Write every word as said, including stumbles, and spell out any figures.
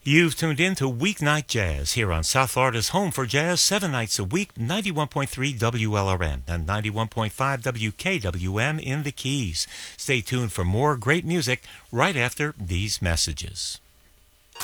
You've tuned in to Weeknight Jazz here on South Florida's home for jazz seven nights a week, ninety-one point three W L R N and ninety-one point five W K W M in the Keys. Stay tuned for more great music right after these messages.